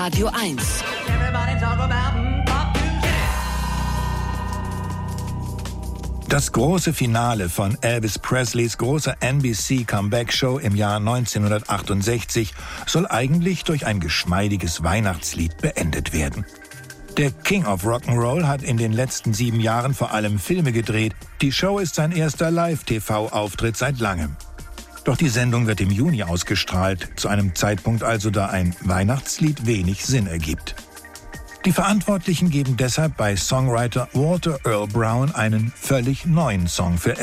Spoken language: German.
Radio 1. Das große Finale von Elvis Presleys großer NBC-Comeback-Show im Jahr 1968 soll eigentlich durch ein geschmeidiges Weihnachtslied beendet werden. Der King of Rock'n'Roll hat in den letzten 7 Jahren vor allem Filme gedreht. Die Show ist sein erster Live-TV-Auftritt seit langem. Doch die Sendung wird im Juni ausgestrahlt, zu einem Zeitpunkt also, da ein Weihnachtslied wenig Sinn ergibt. Die Verantwortlichen geben deshalb bei Songwriter Walter Earl Brown einen völlig neuen Song für